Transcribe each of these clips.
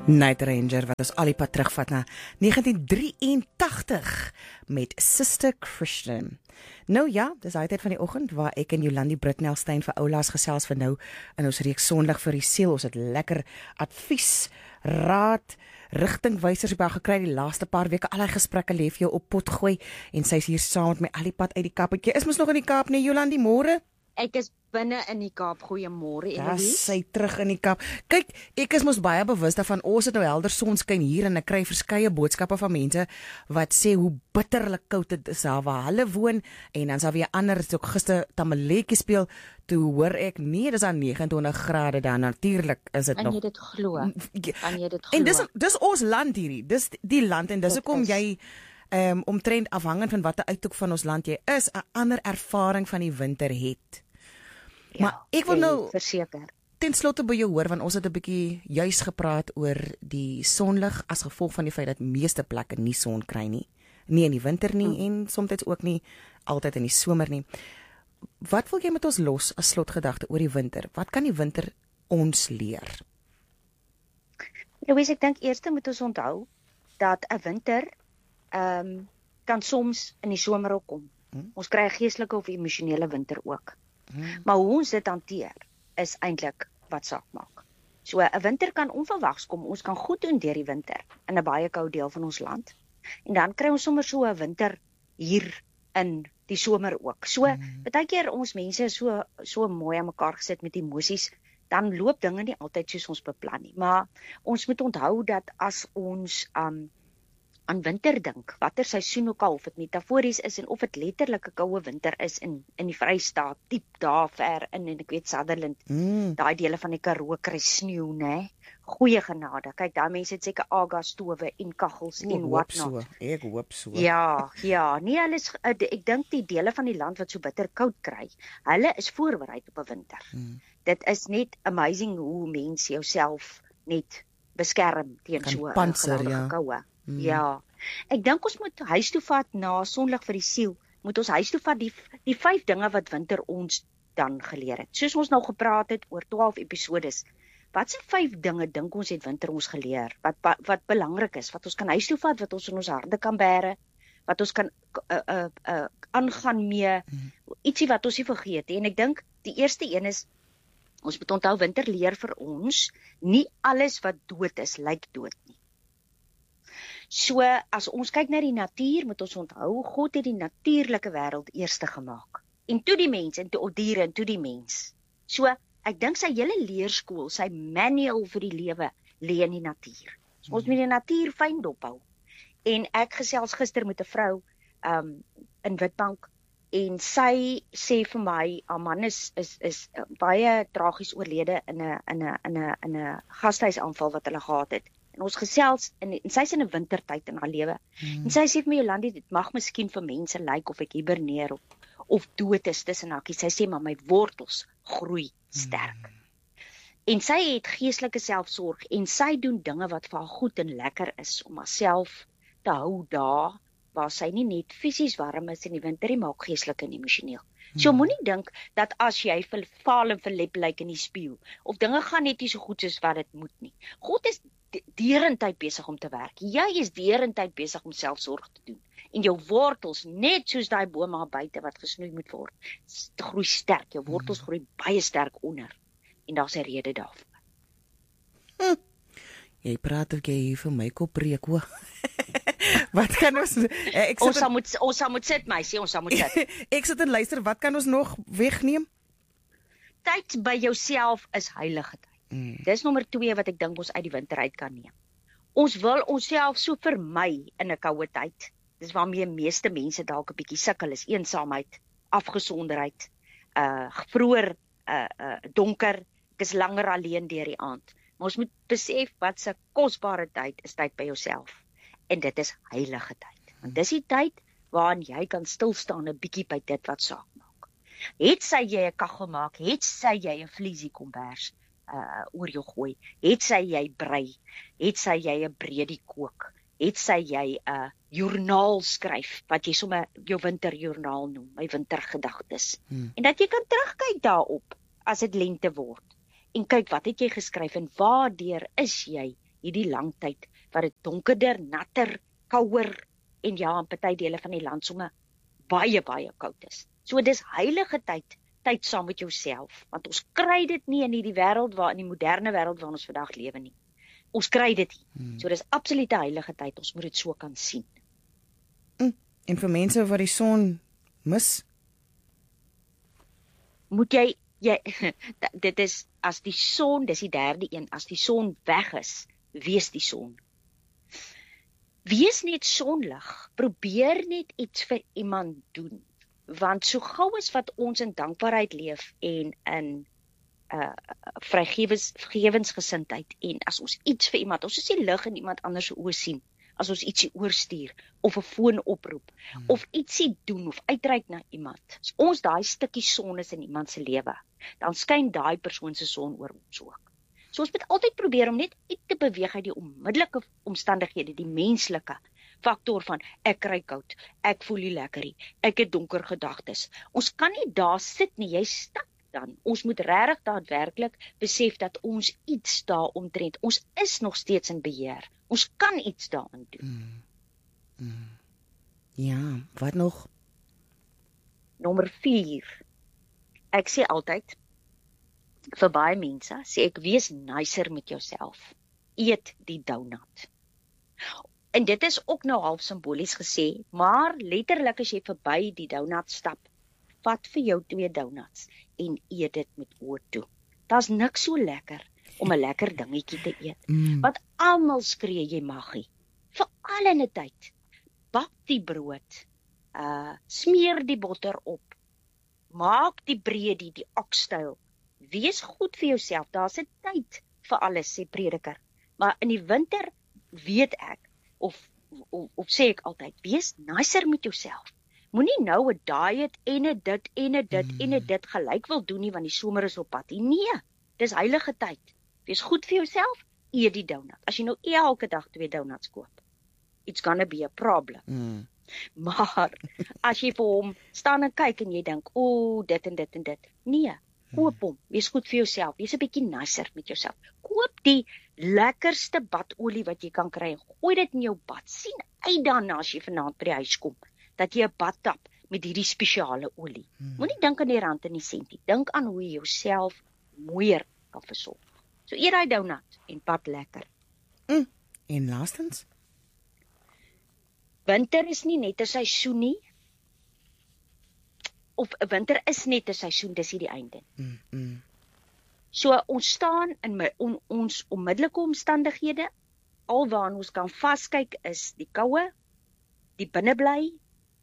Night Ranger wat ons al die pad terugvat na 1983 met Sister Christian. Nou ja, dis daai tyd van die oggend waar ek en Jolandi Britnelstein vir oulaas gesels vir nou in ons reeks Sondag vir die siel. Ons het lekker advies, raad, rigtingwysers by gekry die laaste paar weke. Al die gesprekke lê vir jou op pot gooi en sy's hier saam met my al die pad uit die Kaap. Jy is mos nog in die Kaap, nee Jolandi, môre? Ek is binne in die Kaap. Goeiemôre, Eloise. Sy terug in die Kaap. Kyk, ek is mos baie bewus daarvan, ons het nou helder sonskyn hier en ek kry verskeie boodskappe van mense wat sê hoe bitterlik koud dit is waar hulle woon en dan sal weer ander ook gister tamaletjie speel, toe hoor ek nee, dis aan 29 grade dan natuurlik is dit nog. Kan jy dit glo? Kan jy dit glo? En dis ons land hierdie. Dis die land en dis hoekom jy omtrent afhangend van watter uithoek van ons land jy is, 'n ander ervaring van die winter het. Ja, maar ek wil nou verseker ten slotte by jou hoor, want ons het 'n bietjie juis gepraat oor die sonlig as gevolg van die feit dat meeste plekke nie son kry nie. Nie in die winter nie en soms ook nie altyd in die somer nie. Wat wil jy met ons los as slotgedagte oor die winter? Wat kan die winter ons leer? Louise, ek dink eers moet ons onthou dat 'n winter kan soms in die somer ook kom. Ons kry 'n geestelike of emosionele winter ook. Maar hoe ons dit hanteer is eintlik wat saak maak. So 'n winter kan onverwags kom. Ons kan goed doen deur die winter in 'n baie koue deel van ons land. En dan kry ons sommer so 'n winter hier in die somer ook. So baie keer ons mense is so mooi aan mekaar gesit met emosies, dan loop dinge nie altyd soos ons beplan nie. Maar ons moet onthou dat as ons aan winter dink, watter seisoen ook al, of dit metafories is en of dit letterlik 'n koue winter is in die Vrystaat, diep daar ver in en ek weet Sutherland, daai dele van die Karoo kry sneeu, né? Goeie genade. Kyk, daai mense het seker aga-stowe en kaggels en wat not. Ek hoop so. Ja, nee, hulle is ek dink die dele van die land wat so bitter koud kry, hulle is voorberei op 'n winter. Dit is net amazing hoe mense jouself net beskerm teen so 'n geweldige koue. Ja, ek dink ons moet huis toe vat na Sondag vir die siel, moet ons huis toe vat die 5 dinge wat winter ons dan geleer het. Soos ons nou gepraat het oor 12 episodes, wat se 5 dinge dink ons het winter ons geleer, wat belangrik is, wat ons kan huis toe vat, wat ons in ons harte kan bære, wat ons kan aangaan mee, ietsie wat ons nie vergeet nie. En ek dink die eerste een is, ons moet onthou winter leer vir ons, nie alles wat dood is, lyk dood nie. So, as ons kyk na die natuur, moet ons onthou, God het die natuurlike wêreld eerste gemaak. En toe die mens, en toe diere, en toe die mens. So, ek dink sy hele leerskool, sy manual vir die lewe, lê in die natuur. So, ons moet die natuur fyn dophou. En ek gesels gister met 'n vrou in Witbank, en sy sê vir my, haar man is baie tragies oorlede in 'n gastehuisaanval wat hulle gehad het. En ons gesels, en sy's in 'n wintertyd in haar lewe. En sy sê vir my, Jolandi, dit mag miskien vir mense lyk of ek hiberneer of dood is tussen hakkies. Sy sê, maar my wortels groei sterk. En sy het geestelike selfsorg, en sy doen dinge wat vir haar goed en lekker is, om haarself te hou daar, waar sy nie net fisies warm is in die winter nie, maar ook geestelik en emosioneel. So moenie dink dat as jy faal en verlep lyk in die spieël, of dinge gaan net nie so goed soos wat dit moet nie. God is deurentyd besig om te werk. Jy is deurentyd besig om selfsorg te doen. En jou wortels, net soos daai bome daar buite wat gesnoei moet word, groei sterk. Jou wortels groei baie sterk onder. En daar's 'n rede daarvoor. Jy praat of jy vir my kop breek, hoor. Wat kan ons ons sal moet sit, meisie, ons sal moet sit. Ek sit en luister, wat kan ons nog wegneem? Tyd by jouself is heilige tyd. Dis nommer 2 wat ek dink ons uit die winter uit kan neem. Ons wil onsself so vermy in 'n koue tyd. Dis waarmee meeste mense dalk 'n bietjie sukkel, is eensaamheid, afgesonderheid, vroeër donker, ek is langer alleen deur die aand. Maar ons moet besef wat se kosbare tyd is tyd by jouself. En dit is heilige tyd. Want dis die tyd waarin jy kan stil staan 'n bietjie by dit wat saak maak. Het sy jy 'n kaggel maak, het sy jy 'n vliesie kombers oor jou gooi, het sy jy brei, het sy jy 'n breedie kook, het sy jy 'n joernaal skryf, wat jy sommer jou winterjoernaal noem, my wintergedagtes. En dat jy kan terugkyk daarop, as dit lente word, en kyk wat het jy geskryf, en waardeur is jy hierdie lang tyd wat dit donkerder, natter, kouer en ja, in party dele van die land sommer baie koud is. So dis heilige tyd saam met jouself, want ons kry dit nie in die moderne wêreld waarin ons vandag lewe nie. Ons kry dit nie. So dis absolute heilige tyd, ons moet dit so kan sien. En vir mense wat die son mis, moet jy dit is, as die son, dis die derde een, as die son weg is, wees die son. Wees net sonlig, probeer net iets vir iemand doen, want so gou as wat ons in dankbaarheid leef en in vergewensgesindheid, en as ons iets vir iemand, ons is die lig in iemand anders se oë sien, as ons ietsie oorstuur, of 'n foon oproep, of ietsie doen, of uitreik na iemand, as ons daai stukkie son is in iemand se lewe, dan skyn daai persoon se son oor ons ook. So ons moet altyd probeer om net uit te beweeg uit die onmiddellike omstandighede, die menslike faktor van, ek kry koud, ek voel nie lekker nie, ek het donker gedagtes. Ons kan nie daar sit nie, jy stak dan. Ons moet regtig daadwerklik besef dat ons iets daar omtrent, ons is nog steeds in beheer. Ons kan iets daaraan doen. Ja, wat nog? Nommer 4. Ek sê altyd, vir baie mense, sê ek, wees nicer met jouself. Eet die donut. En dit is ook nou half simbolies gesê, maar letterlik as jy verby die donut stap, vat vir jou 2 donuts en eet dit met oë toe. Daar's niks so lekker om 'n lekker dingetjie te eet. Want almal skree jy maggie. Veral in 'n tyd. Bak die brood, smeer die botter op, maak die breedie, die oxtail. Wees goed vir jouself. Daar's 'n tyd vir alles, sê Prediker. Maar in die winter weet ek, of sê ek altyd, wees nicer met jouself. Moenie nou 'n diet en 'n dit en 'n dit en 'n dit gelyk wil doen nie, want die somer is op pad. Nee, dis heilige tyd. Wees goed vir jouself, eet die donut. As jy nou elke dag 2 donuts koop, it's gonna be a problem. Maar as jy vir hom staan en kyk en jy dink, dit en dit en dit. Nee, koop hom. Wees goed vir jouself. Wees 'n bietjie nicer met jouself. Koop die lekkerste badolie wat jy kan kry. Gooi dit in jou bad. Sien uit daarna as jy vanaand by die huis kom, dat jy 'n bad tap met hierdie spesiale olie. Moenie dink aan die rand en die sentie. Dink aan hoe jy jouself mooier kan versorg. So eet daai donut en bad lekker. En laastens? Winter is nie net 'n seisoen nie. Of winter is net 'n seisoen, dis hier die einde. So ons staan in ons onmiddellike omstandighede, alwaar ons kan vaskyk is die koue, die binnebly,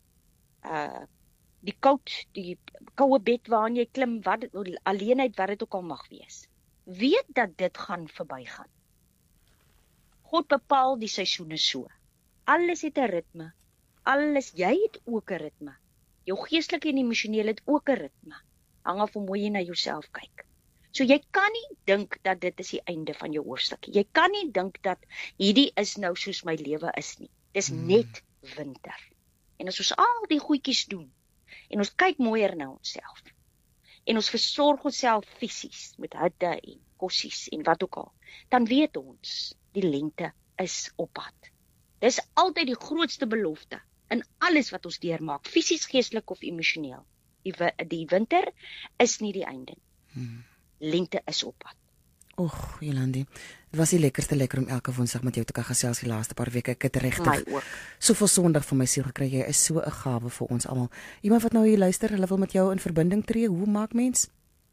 die koue bed waarin jy klim, alleenheid wat dit ook al mag wees. Weet dat dit gaan verbygaan. God bepaal die seisoene so. Alles het 'n ritme. Jy het ook 'n ritme. Jou geestelike en emosionele het ook 'n ritme. Hang af hoe mooi jy na jouself kyk. So jy kan nie dink dat dit is die einde van jou hoofstuk. Jy kan nie dink dat hierdie is nou soos my lewe is nie. Dis net winter. En as ons al die goedjies doen, en ons kyk mooier na onsself, en ons versorg onsself fisies met hitte en kossies en wat ook al, dan weet ons, die lente is op pad. Dis altyd die grootste belofte in alles wat ons deurmaak, fisies, geestelik of emosioneel. Die winter is nie die einde. Lente is op pad. Jolandi, dit was die lekker om elke Woensdag met jou te kan gesels die laaste paar weke. Ek het regtig soveel Sondag van my siel gekry. Jy is so 'n gawe vir ons almal. Iemand wat nou hier luister, hulle wil met jou in verbinding tree. Hoe maak mens?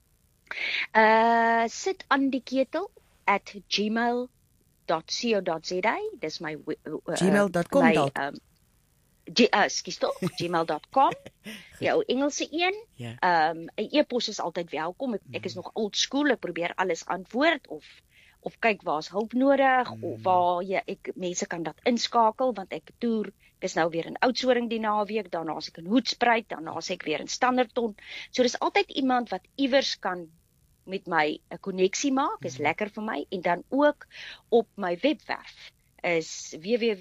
Sit aan die ketel @gmail.co.za. Dis my gmail.com. gmail.com. Jou Engelse een. Een e-pos is altyd welkom. Ek is nog old school. Ek probeer alles antwoord of kyk waar's hulp nodig of waar mense kan dat inskakel, want ek toer. Ek is nou weer in Oudtshoorn die naweek, daarna as ek in Hoedspruit, daarna as ek weer in Standerton. So dis altyd iemand wat iewers kan met my 'n koneksie maak. Is lekker vir my. En dan ook op my webwerf is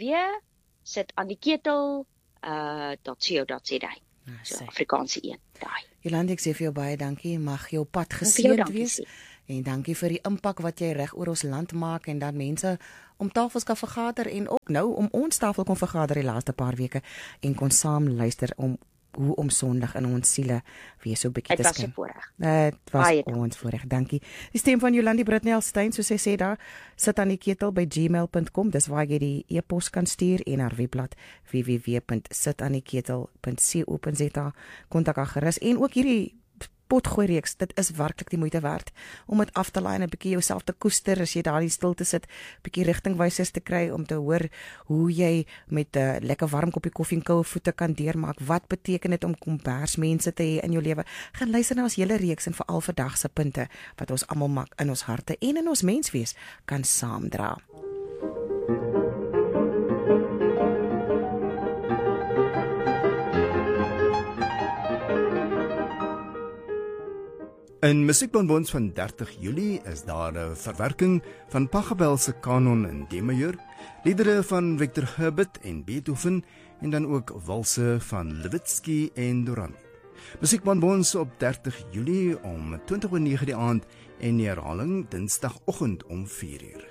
www.sitaandieketel.co.za. So Afrikaanse een, daai. Jolandi, ek sê vir jou baie dankie. Mag jou pad geseënd wees. En dankie vir die impak wat jy reg oor ons land maak en dat mense om tafels kan vergader en ook nou om ons tafel kon vergader die laaste paar weke en kon saam luister om hoe om Sondag in ons siele weer so 'n bietjie te skyn. Dit was 'n voorreg. Dit was ons voorreg. Dankie. Die stem van Jolandi Brutnell-Steyn, soos sy sê daar, sit aan die ketel by gmail.com. Dis waar jy die e-pos kan stuur en haar webblad www.sitaaniketel.co.za. Kontak haar gerus en ook hierdie potgooi reeks, dit is werklik die moeite werd om dit af te laai en 'n bietjie jouself te koester as jy daar in stilte sit, bietjie rigtingwysers te kry om te hoor hoe jy met 'n lekker warm koppie koffie en koue voete kan deurmaak. Wat beteken dit om kompersmense te hê in jou lewe? Gaan luister na ons hele reeks en veral vandag se punte wat ons almal maak in ons harte en in ons menswees kan saamdra. In Musiekbonbons van 30 Julie is daar 'n verwerking van Pachelbel se kanon in D-majoor, liedere van Victor Herbert en Beethoven en dan ook walse van Levitsky en Dorami. Musiekbonbons op 30 Julie om 20:09 die aand en die herhaling Dinsdagoggend om 4:00.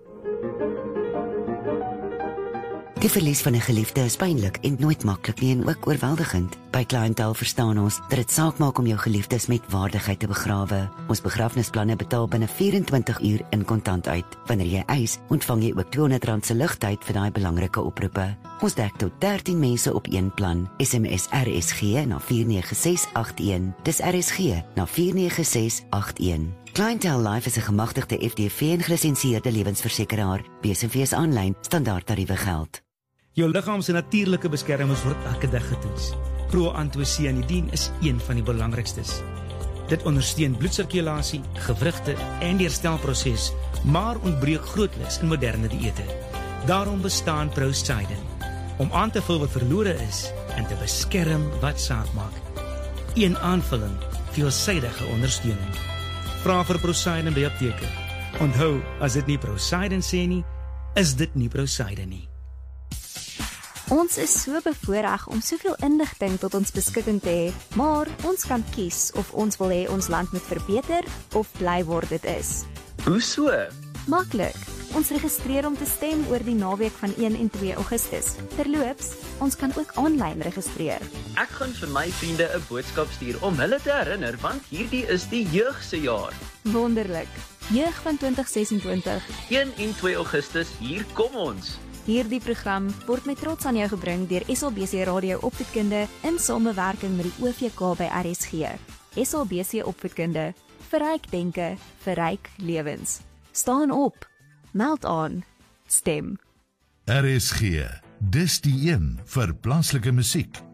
Die verlies van 'n geliefde is pynlik en nooit maklik nie en ook oorweldigend. By Clientele verstaan ons dat dit saak maak om jou geliefdes met waardigheid te begrawe. Ons begrafnisplanne betaal binne 24 uur in kontant uit. Wanneer jy eis, ontvang jy ook R200 se ligtyd vir daai belangrike oproepe. Ons dek tot 13 mense op een plan. SMS RSG na 49681. Dis RSG na 49681. Clientele Life is 'n gemagtigde FDV en gelisensieerde lewensversekeraar. BSV aanlyn standaardtariewe geld. Jou liggaam se natuurlike beskermings word elke dag getoets. Proantocyanidin is een van die belangrikstes. Dit ondersteun bloedsirkulasie, gewrigte en die herstelproses, maar ontbreek grootliks in moderne dieete. Daarom bestaan Procyden, om aan te vul wat verlore is en te beskerm wat saak maak. Een aanvulling, veelsidige ondersteuning. Vra vir Procyden by apteke. Onthou, as dit nie Procyden sê nie, is dit nie Procyden nie. Ons is so bevoorreg om soveel inligting tot ons beskikking te hê, maar ons kan kies of ons wil hê ons land moet verbeter of bly waar dit is. Hoe so? Maklik. Ons registreer om te stem oor die naweek van 1 en 2 Augustus. Terloops, ons kan ook aanlyn registreer. Ek gaan vir my vriende 'n boodskap stuur om hulle te herinner, want hierdie is die jeug se jaar. Wonderlik. Jeug van 2026. 1 en 2 Augustus, hier kom ons. Hierdie program word met trots aan jou gebring deur SABC Radio Opvoedkunde in samewerking met die OVK by RSG. SABC Opvoedkunde, verryk denke, verryk lewens. Staan op, meld aan, stem. RSG, dis die een vir plaaslike musiek.